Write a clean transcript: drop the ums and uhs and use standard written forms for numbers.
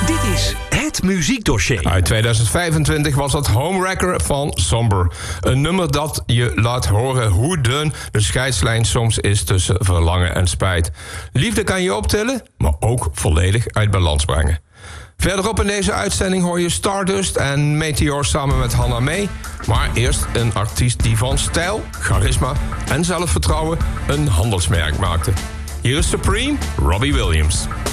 Dit is het muziekdossier. Uit 2025 was het Homewrecker van Somber. Een nummer dat je laat horen hoe dun de scheidslijn soms is tussen verlangen en spijt. Liefde kan je optillen, maar ook volledig uit balans brengen. Verderop in deze uitzending hoor je Stardust en Meteor samen met Hannah May. Maar eerst een artiest die van stijl, charisma en zelfvertrouwen een handelsmerk maakte. Hier is Supreme, Robbie Williams.